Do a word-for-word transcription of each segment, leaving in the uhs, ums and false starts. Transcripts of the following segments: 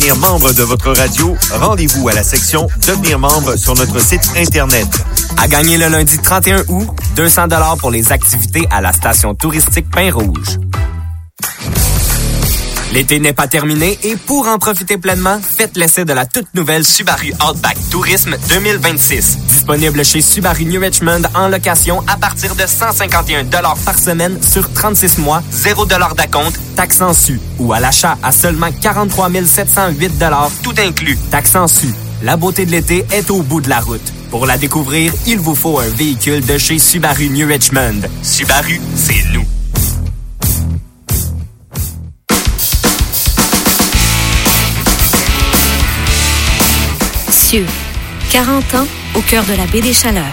devenir membre de votre radio, rendez-vous à la section « Devenir membre » sur notre site Internet. À gagner le lundi trente et un août, deux cents dollars pour les activités à la station touristique Pin-Rouge. L'été n'est pas terminé et pour en profiter pleinement, faites l'essai de la toute nouvelle Subaru Outback Tourisme deux mille vingt-six. Disponible chez Subaru New Richmond en location à partir de cent cinquante et un dollars par semaine sur trente-six mois, zéro dollars d'acompte, taxe en su. Ou à l'achat à seulement quarante-trois mille sept cent huit dollars, tout inclus, taxe en su. La beauté de l'été est au bout de la route. Pour la découvrir, il vous faut un véhicule de chez Subaru New Richmond. Subaru, c'est nous. quarante ans au cœur de la baie des Chaleurs.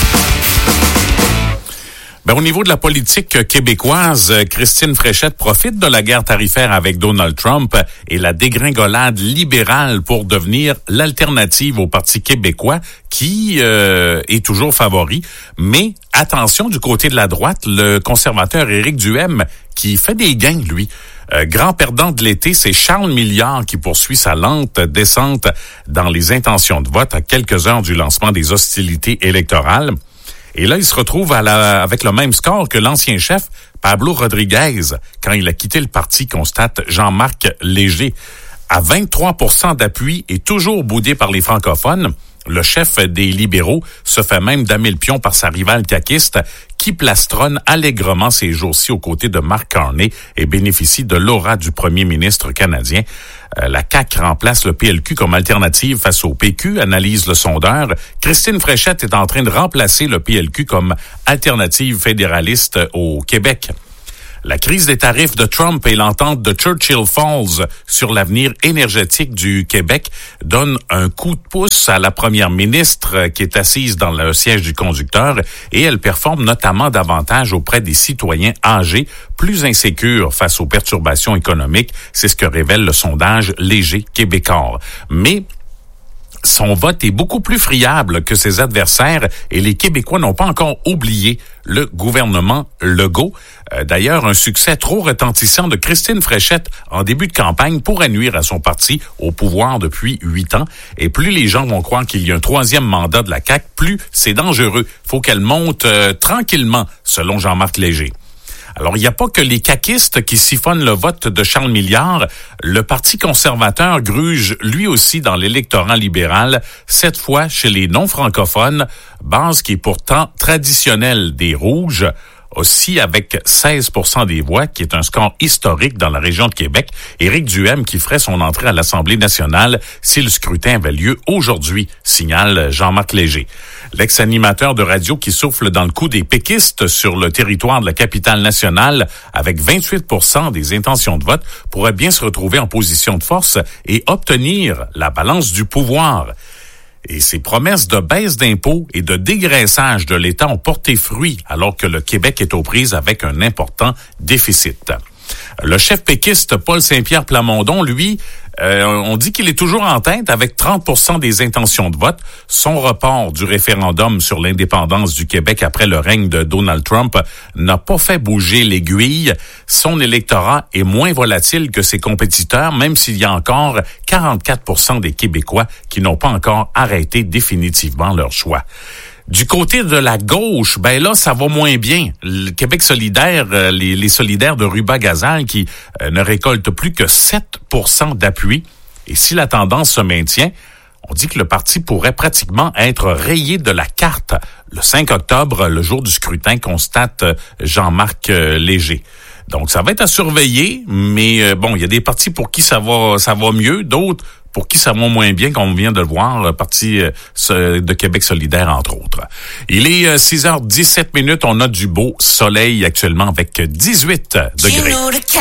Ben, au niveau de la politique québécoise, Christine Fréchette profite de la guerre tarifaire avec Donald Trump et la dégringolade libérale pour devenir l'alternative au Parti québécois qui euh, est toujours favori. Mais attention, du côté de la droite, le conservateur Éric Duhaime qui fait des gains, lui. Euh, grand perdant de l'été, c'est Charles Milliard qui poursuit sa lente descente dans les intentions de vote à quelques heures du lancement des hostilités électorales. Et là, il se retrouve à la, avec le même score que l'ancien chef Pablo Rodriguez quand il a quitté le parti, constate Jean-Marc Léger. À vingt-trois pour cent d'appui et toujours boudé par les francophones, le chef des libéraux se fait même damer le pion par sa rivale caquiste qui plastronne allègrement ces jours-ci aux côtés de Mark Carney et bénéficie de l'aura du premier ministre canadien. Euh, la C A Q remplace le P L Q comme alternative face au P Q, analyse le sondeur. Christine Fréchette est en train de remplacer le P L Q comme alternative fédéraliste au Québec. La crise des tarifs de Trump et l'entente de Churchill Falls sur l'avenir énergétique du Québec donnent un coup de pouce à la première ministre qui est assise dans le siège du conducteur et elle performe notamment davantage auprès des citoyens âgés plus insécures face aux perturbations économiques. C'est ce que révèle le sondage Léger Québécois. Mais son vote est beaucoup plus friable que ses adversaires et les Québécois n'ont pas encore oublié le gouvernement Legault. Euh, d'ailleurs, un succès trop retentissant de Christine Fréchette en début de campagne pourrait nuire à son parti au pouvoir depuis huit ans. Et plus les gens vont croire qu'il y a un troisième mandat de la C A Q, plus c'est dangereux. Faut qu'elle monte euh, tranquillement, selon Jean-Marc Léger. Alors, il n'y a pas que les caquistes qui siphonnent le vote de Charles Milliard. Le Parti conservateur gruge lui aussi dans l'électorat libéral, cette fois chez les non-francophones, base qui est pourtant traditionnelle des Rouges, aussi avec seize pour cent des voix, qui est un score historique dans la région de Québec. Éric Duhaime qui ferait son entrée à l'Assemblée nationale si le scrutin avait lieu aujourd'hui, signale Jean-Marc Léger. L'ex-animateur de radio qui souffle dans le cou des péquistes sur le territoire de la capitale nationale avec vingt-huit pour cent des intentions de vote pourrait bien se retrouver en position de force et obtenir la balance du pouvoir. Et ces promesses de baisse d'impôts et de dégraissage de l'État ont porté fruit alors que le Québec est aux prises avec un important déficit. Le chef péquiste Paul Saint-Pierre Plamondon, lui, euh, on dit qu'il est toujours en tête avec trente pour cent des intentions de vote. Son report du référendum sur l'indépendance du Québec après le règne de Donald Trump n'a pas fait bouger l'aiguille. Son électorat est moins volatile que ses compétiteurs, même s'il y a encore quarante-quatre pour cent des Québécois qui n'ont pas encore arrêté définitivement leur choix. Du côté de la gauche, ben là, ça va moins bien. Le Québec solidaire, euh, les, les solidaires de Ruba-Gazal qui euh, ne récoltent plus que sept pour cent d'appui. Et si la tendance se maintient, on dit que le parti pourrait pratiquement être rayé de la carte le cinq octobre, le jour du scrutin, constate Jean-Marc euh, Léger. Donc, ça va être à surveiller, mais euh, bon, il y a des partis pour qui ça va, ça va mieux, d'autres pour qui ça va moins bien, comme on vient de le voir, le Parti de Québec solidaire, entre autres. Il est six heures dix-sept minutes, on a du beau soleil actuellement avec dix-huit degrés.